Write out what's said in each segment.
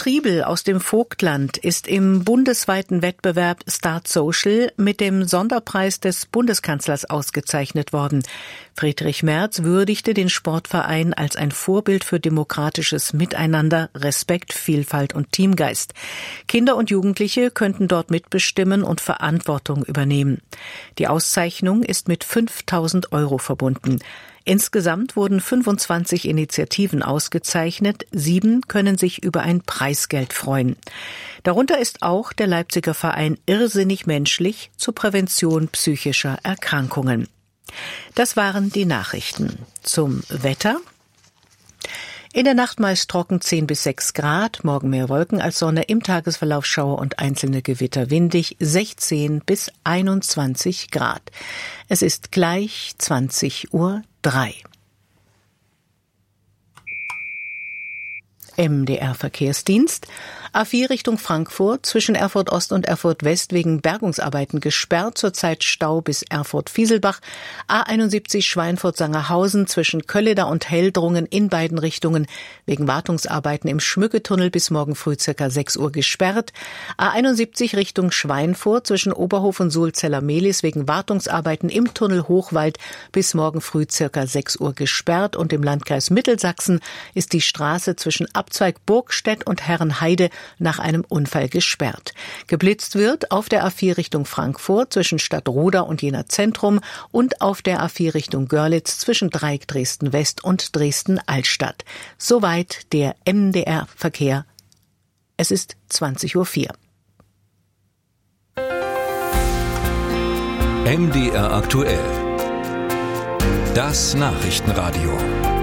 Triebel aus dem Vogtland ist im bundesweiten Wettbewerb Start Social mit dem Sonderpreis des Bundeskanzlers ausgezeichnet worden. Friedrich Merz würdigte den Sportverein als ein Vorbild für demokratisches Miteinander, Respekt, Vielfalt und Teamgeist. Kinder und Jugendliche könnten dort mitbestimmen und Verantwortung übernehmen. Die Auszeichnung ist mit 5.000 € verbunden. Insgesamt wurden 25 Initiativen ausgezeichnet, 7 können sich über ein Preisgeld freuen. Darunter ist auch der Leipziger Verein Irrsinnig Menschlich zur Prävention psychischer Erkrankungen. Das waren die Nachrichten. Zum Wetter. In der Nacht meist trocken 10 bis 6 Grad, morgen mehr Wolken als Sonne, im Tagesverlauf Schauer und einzelne Gewitter, windig 16 bis 21 Grad. Es ist gleich 20:03 Uhr. MDR Verkehrsdienst. A4 Richtung Frankfurt, zwischen Erfurt Ost und Erfurt West wegen Bergungsarbeiten gesperrt, zurzeit Stau bis Erfurt-Fieselbach. A71 Schweinfurt-Sangerhausen zwischen Kölleda und Heldrungen in beiden Richtungen wegen Wartungsarbeiten im Schmücketunnel bis morgen früh ca. 6 Uhr gesperrt. A71 Richtung Schweinfurt zwischen Oberhof und Sulzeller-Mehlis wegen Wartungsarbeiten im Tunnel Hochwald bis morgen früh ca. 6 Uhr gesperrt. Und im Landkreis Mittelsachsen ist die Straße zwischen Abzweig Burgstedt und Herrenheide nach einem Unfall gesperrt. Geblitzt wird auf der A4 Richtung Frankfurt zwischen Stadtroda und Jena Zentrum und auf der A4 Richtung Görlitz zwischen Dreieck Dresden West und Dresden Altstadt. Soweit der MDR Verkehr. Es ist 20:04 Uhr. MDR aktuell. Das Nachrichtenradio.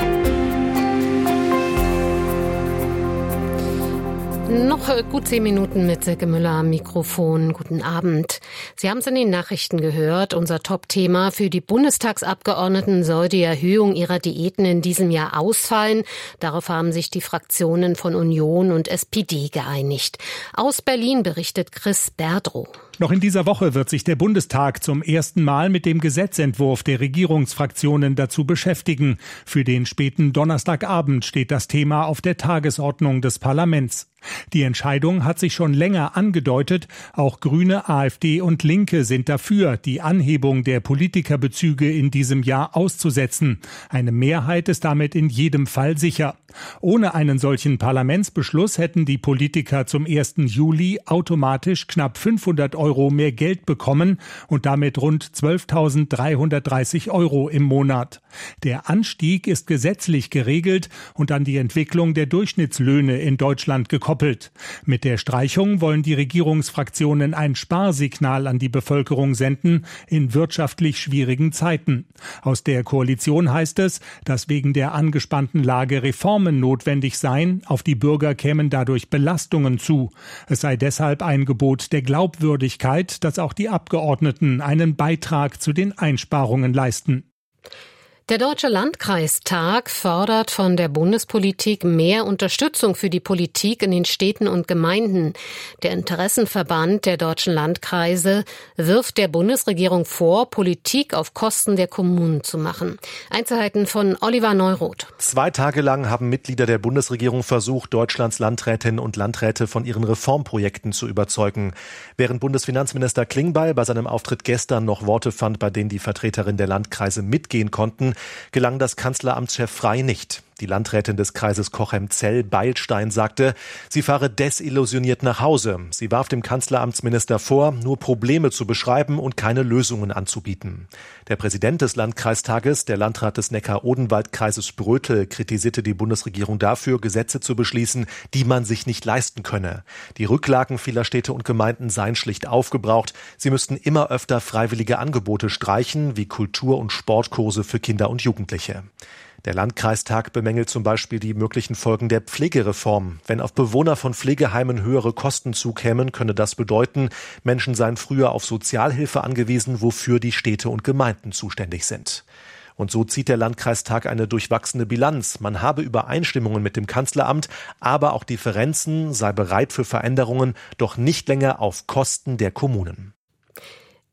Noch gut 10 Minuten mit Silke Müller am Mikrofon. Guten Abend. Sie haben es in den Nachrichten gehört. Unser Top-Thema: Für die Bundestagsabgeordneten soll die Erhöhung ihrer Diäten in diesem Jahr ausfallen. Darauf haben sich die Fraktionen von Union und SPD geeinigt. Aus Berlin berichtet Chris Berdrow. Noch in dieser Woche wird sich der Bundestag zum ersten Mal mit dem Gesetzentwurf der Regierungsfraktionen dazu beschäftigen. Für den späten Donnerstagabend steht das Thema auf der Tagesordnung des Parlaments. Die Entscheidung hat sich schon länger angedeutet. Auch Grüne, AfD und Linke sind dafür, die Anhebung der Politikerbezüge in diesem Jahr auszusetzen. Eine Mehrheit ist damit in jedem Fall sicher. Ohne einen solchen Parlamentsbeschluss hätten die Politiker zum 1. Juli automatisch knapp 500 € mehr Geld bekommen und damit rund 12.330 € im Monat. Der Anstieg ist gesetzlich geregelt und an die Entwicklung der Durchschnittslöhne in Deutschland gekoppelt. Mit der Streichung wollen die Regierungsfraktionen ein Sparsignal an die Bevölkerung senden in wirtschaftlich schwierigen Zeiten. Aus der Koalition heißt es, dass wegen der angespannten Lage Reformen notwendig seien, auf die Bürger kämen dadurch Belastungen zu. Es sei deshalb ein Gebot der Glaubwürdigkeit, dass auch die Abgeordneten einen Beitrag zu den Einsparungen leisten. Der Deutsche Landkreistag fordert von der Bundespolitik mehr Unterstützung für die Politik in den Städten und Gemeinden. Der Interessenverband der deutschen Landkreise wirft der Bundesregierung vor, Politik auf Kosten der Kommunen zu machen. Einzelheiten von Oliver Neuroth. 2 Tage lang haben Mitglieder der Bundesregierung versucht, Deutschlands Landrätinnen und Landräte von ihren Reformprojekten zu überzeugen. Während Bundesfinanzminister Klingbeil bei seinem Auftritt gestern noch Worte fand, bei denen die Vertreterinnen der Landkreise mitgehen konnten, gelang das Kanzleramtschef Frey nicht. Die Landrätin des Kreises Cochem-Zell, Beilstein, sagte, sie fahre desillusioniert nach Hause. Sie warf dem Kanzleramtsminister vor, nur Probleme zu beschreiben und keine Lösungen anzubieten. Der Präsident des Landkreistages, der Landrat des Neckar-Odenwald-Kreises Sprötel, kritisierte die Bundesregierung dafür, Gesetze zu beschließen, die man sich nicht leisten könne. Die Rücklagen vieler Städte und Gemeinden seien schlicht aufgebraucht. Sie müssten immer öfter freiwillige Angebote streichen, wie Kultur- und Sportkurse für Kinder und Jugendliche. Der Landkreistag bemängelt zum Beispiel die möglichen Folgen der Pflegereform. Wenn auf Bewohner von Pflegeheimen höhere Kosten zukämen, könne das bedeuten, Menschen seien früher auf Sozialhilfe angewiesen, wofür die Städte und Gemeinden zuständig sind. Und so zieht der Landkreistag eine durchwachsene Bilanz. Man habe Übereinstimmungen mit dem Kanzleramt, aber auch Differenzen, sei bereit für Veränderungen, doch nicht länger auf Kosten der Kommunen.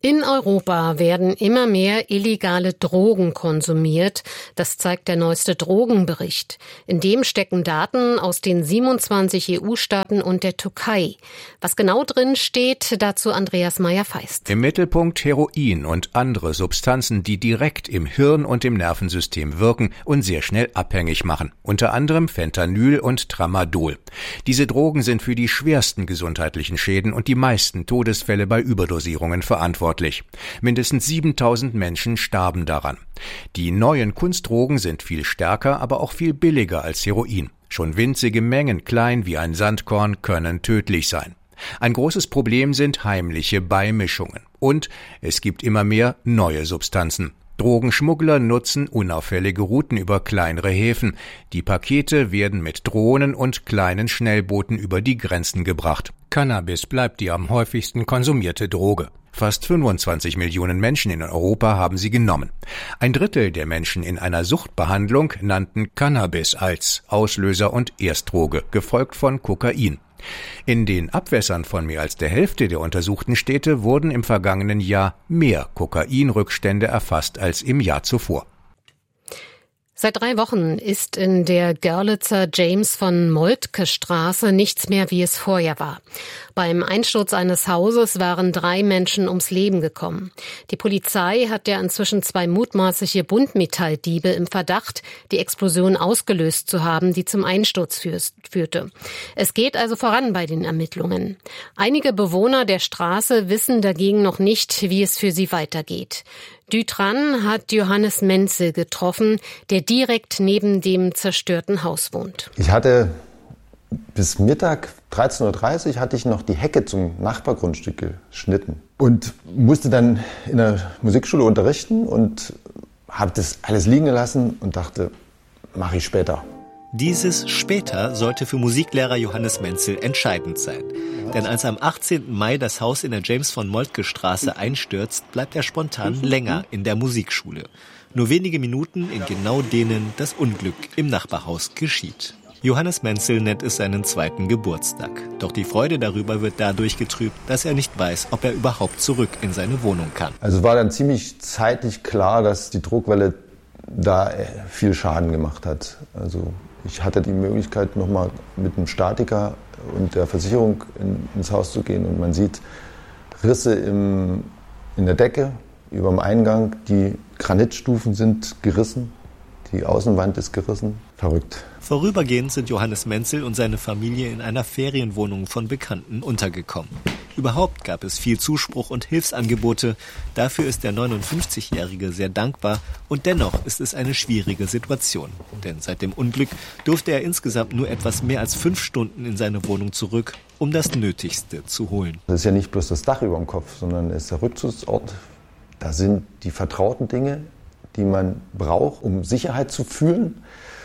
In Europa werden immer mehr illegale Drogen konsumiert. Das zeigt der neueste Drogenbericht. In dem stecken Daten aus den 27 EU-Staaten und der Türkei. Was genau drin steht, dazu Andreas Meyer-Feist. Im Mittelpunkt Heroin und andere Substanzen, die direkt im Hirn und im Nervensystem wirken und sehr schnell abhängig machen. Unter anderem Fentanyl und Tramadol. Diese Drogen sind für die schwersten gesundheitlichen Schäden und die meisten Todesfälle bei Überdosierungen verantwortlich. Mindestens 7.000 Menschen starben daran. Die neuen Kunstdrogen sind viel stärker, aber auch viel billiger als Heroin. Schon winzige Mengen, klein wie ein Sandkorn, können tödlich sein. Ein großes Problem sind heimliche Beimischungen. Und es gibt immer mehr neue Substanzen. Drogenschmuggler nutzen unauffällige Routen über kleinere Häfen. Die Pakete werden mit Drohnen und kleinen Schnellbooten über die Grenzen gebracht. Cannabis bleibt die am häufigsten konsumierte Droge. Fast 25 Millionen Menschen in Europa haben sie genommen. 1/3 der Menschen in einer Suchtbehandlung nannten Cannabis als Auslöser und Erstdroge, gefolgt von Kokain. In den Abwässern von mehr als der Hälfte der untersuchten Städte wurden im vergangenen Jahr mehr Kokainrückstände erfasst als im Jahr zuvor. Seit 3 Wochen ist in der Görlitzer James-von-Moltke-Straße nichts mehr, wie es vorher war. Beim Einsturz eines Hauses waren 3 Menschen ums Leben gekommen. Die Polizei hat ja inzwischen 2 mutmaßliche Buntmetalldiebe im Verdacht, die Explosion ausgelöst zu haben, die zum Einsturz führte. Es geht also voran bei den Ermittlungen. Einige Bewohner der Straße wissen dagegen noch nicht, wie es für sie weitergeht. Dütran hat Johannes Menzel getroffen, der direkt neben dem zerstörten Haus wohnt. Ich hatte bis Mittag, 13.30 Uhr, hatte ich noch die Hecke zum Nachbargrundstück geschnitten und musste dann in der Musikschule unterrichten und habe das alles liegen gelassen und dachte, mache ich später. Dieses später sollte für Musiklehrer Johannes Menzel entscheidend sein. Denn als am 18. Mai das Haus in der James-von-Moltke-Straße einstürzt, bleibt er spontan länger in der Musikschule. Nur wenige Minuten, in genau denen das Unglück im Nachbarhaus geschieht. Johannes Menzel nennt es seinen 2. Geburtstag. Doch die Freude darüber wird dadurch getrübt, dass er nicht weiß, ob er überhaupt zurück in seine Wohnung kann. Also war dann ziemlich zeitlich klar, dass die Druckwelle da viel Schaden gemacht hat. Also ich hatte die Möglichkeit, nochmal mit einem Statiker und der Versicherung ins Haus zu gehen. Und man sieht Risse in der Decke, über dem Eingang. Die Granitstufen sind gerissen, die Außenwand ist gerissen. Verrückt. Vorübergehend sind Johannes Menzel und seine Familie in einer Ferienwohnung von Bekannten untergekommen. Überhaupt gab es viel Zuspruch und Hilfsangebote. Dafür ist der 59-Jährige sehr dankbar. Und dennoch ist es eine schwierige Situation. Denn seit dem Unglück durfte er insgesamt nur etwas mehr als 5 Stunden in seine Wohnung zurück, um das Nötigste zu holen. Das ist ja nicht bloß das Dach über dem Kopf, sondern es ist der Rückzugsort. Da sind die vertrauten Dinge, die man braucht, um Sicherheit zu fühlen.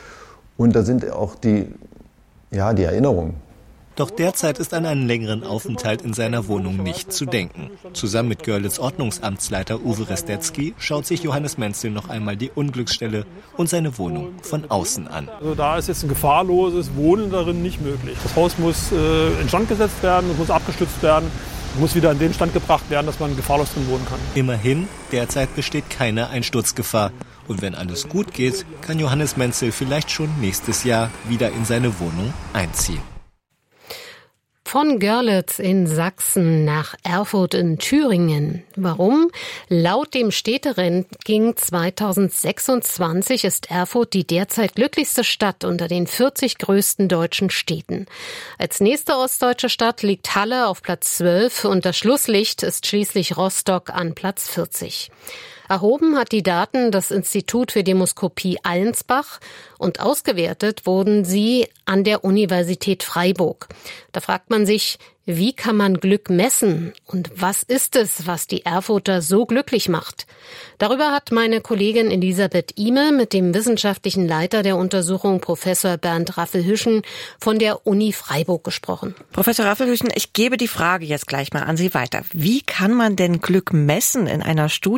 Und da sind auch die Erinnerungen. Doch derzeit ist an einen längeren Aufenthalt in seiner Wohnung nicht zu denken. Zusammen mit Görlitz Ordnungsamtsleiter Uwe Restetzky schaut sich Johannes Menzel noch einmal die Unglücksstelle und seine Wohnung von außen an. Also da ist jetzt ein gefahrloses Wohnen darin nicht möglich. Das Haus muss instand gesetzt werden, es muss abgestützt werden, muss wieder in den Stand gebracht werden, dass man gefahrlos drin wohnen kann. Immerhin, derzeit besteht keine Einsturzgefahr. Und wenn alles gut geht, kann Johannes Menzel vielleicht schon nächstes Jahr wieder in seine Wohnung einziehen. Von Görlitz in Sachsen nach Erfurt in Thüringen. Warum? Laut dem Städteranking 2026 ist Erfurt die derzeit glücklichste Stadt unter den 40 größten deutschen Städten. Als nächste ostdeutsche Stadt liegt Halle auf Platz 12 und das Schlusslicht ist schließlich Rostock an Platz 40. Erhoben hat die Daten das Institut für Demoskopie Allensbach und ausgewertet wurden sie an der Universität Freiburg. Da fragt man sich, wie kann man Glück messen und was ist es, was die Erfurter so glücklich macht? Darüber hat meine Kollegin Elisabeth Ihme mit dem wissenschaftlichen Leiter der Untersuchung, Professor Bernd Raffelhüschen von der Uni Freiburg gesprochen. Professor Raffelhüschen, ich gebe die Frage jetzt gleich mal an Sie weiter. Wie kann man denn Glück messen in einer Studie?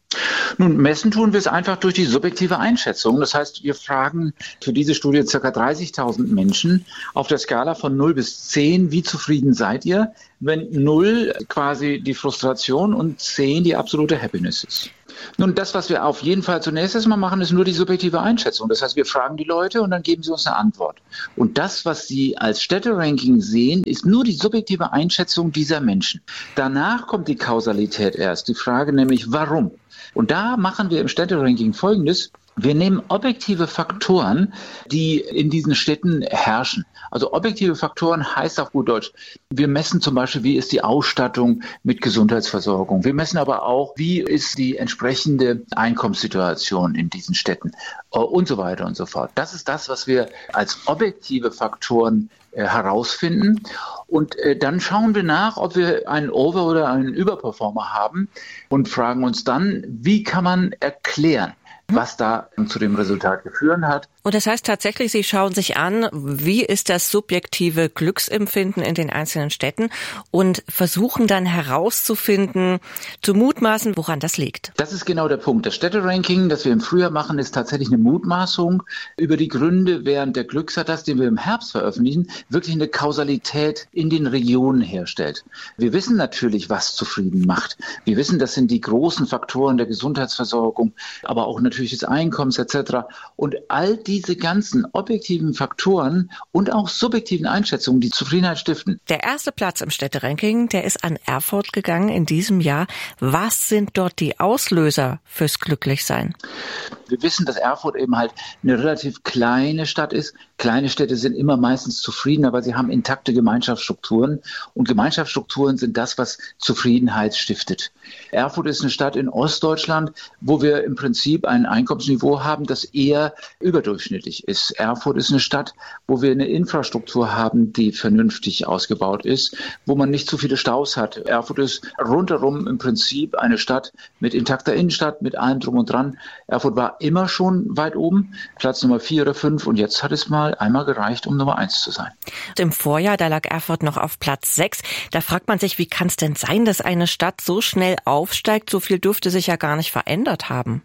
Nun, messen tun wir es einfach durch die subjektive Einschätzung. Das heißt, wir fragen für diese Studie ca. 30.000 Menschen auf der Skala von 0 bis 10, wie zufrieden seid ihr, wenn 0 quasi die Frustration und 10 die absolute Happiness ist. Nun, das, was wir auf jeden Fall zunächst erstmal machen, ist nur die subjektive Einschätzung. Das heißt, wir fragen die Leute und dann geben sie uns eine Antwort. Und das, was sie als Städteranking sehen, ist nur die subjektive Einschätzung dieser Menschen. Danach kommt die Kausalität erst, die Frage nämlich, warum? Und da machen wir im Städteranking Folgendes. Wir nehmen objektive Faktoren, die in diesen Städten herrschen. Also objektive Faktoren heißt auf gut Deutsch, wir messen zum Beispiel, wie ist die Ausstattung mit Gesundheitsversorgung. Wir messen aber auch, wie ist die entsprechende Einkommenssituation in diesen Städten und so weiter und so fort. Das ist das, was wir als objektive Faktoren herausfinden. Und dann schauen wir nach, ob wir einen Over- oder einen Überperformer haben und fragen uns dann, wie kann man erklären, was da zu dem Resultat geführt hat. Und das heißt tatsächlich, Sie schauen sich an, wie ist das subjektive Glücksempfinden in den einzelnen Städten und versuchen dann herauszufinden, zu mutmaßen, woran das liegt. Das ist genau der Punkt. Das Städteranking, das wir im Frühjahr machen, ist tatsächlich eine Mutmaßung über die Gründe, während der Glücksatlas, den wir im Herbst veröffentlichen, wirklich eine Kausalität in den Regionen herstellt. Wir wissen natürlich, was zufrieden macht. Wir wissen, das sind die großen Faktoren der Gesundheitsversorgung, aber auch natürlich des Einkommens etc. Und all diese ganzen objektiven Faktoren und auch subjektiven Einschätzungen, die Zufriedenheit stiften. Der erste Platz im Städteranking, der ist an Erfurt gegangen in diesem Jahr. Was sind dort die Auslöser fürs Glücklichsein? Wir wissen, dass Erfurt eben halt eine relativ kleine Stadt ist. Kleine Städte sind immer meistens zufriedener, weil sie haben intakte Gemeinschaftsstrukturen. Und Gemeinschaftsstrukturen sind das, was Zufriedenheit stiftet. Erfurt ist eine Stadt in Ostdeutschland, wo wir im Prinzip ein Einkommensniveau haben, das eher überdurchschnittlich ist. Erfurt ist eine Stadt, wo wir eine Infrastruktur haben, die vernünftig ausgebaut ist, wo man nicht zu viele Staus hat. Erfurt ist rundherum im Prinzip eine Stadt mit intakter Innenstadt, mit allem drum und dran. Erfurt war immer schon weit oben, Platz Nummer 4 oder 5 und jetzt hat es mal einmal gereicht, um Nummer 1 zu sein. Im Vorjahr, da lag Erfurt noch auf Platz 6. Da fragt man sich, wie kann es denn sein, dass eine Stadt so schnell aufsteigt? So viel dürfte sich ja gar nicht verändert haben.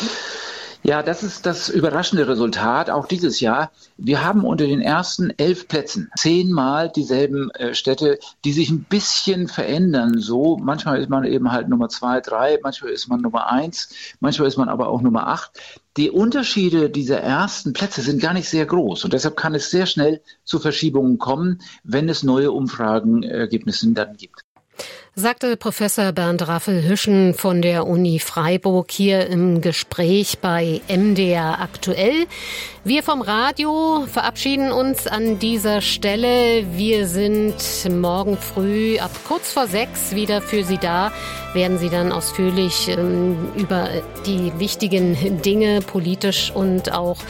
Ja, das ist das überraschende Resultat, auch dieses Jahr. Wir haben unter den ersten 11 Plätzen 10-mal dieselben Städte, die sich ein bisschen verändern. So, manchmal ist man eben halt Nummer 2, 3, manchmal ist man Nummer 1, manchmal ist man aber auch Nummer 8. Die Unterschiede dieser ersten Plätze sind gar nicht sehr groß und deshalb kann es sehr schnell zu Verschiebungen kommen, wenn es neue Umfragenergebnisse dann gibt. Sagte Professor Bernd Raffel-Hüschen von der Uni Freiburg hier im Gespräch bei MDR aktuell. Wir vom Radio verabschieden uns an dieser Stelle. Wir sind morgen früh ab kurz vor 6 wieder für Sie da. Werden Sie dann ausführlich über die wichtigen Dinge politisch und auch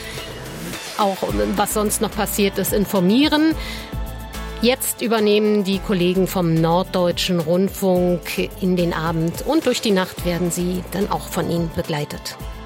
was sonst noch passiert ist informieren. Jetzt übernehmen die Kollegen vom Norddeutschen Rundfunk in den Abend und durch die Nacht werden sie dann auch von Ihnen begleitet.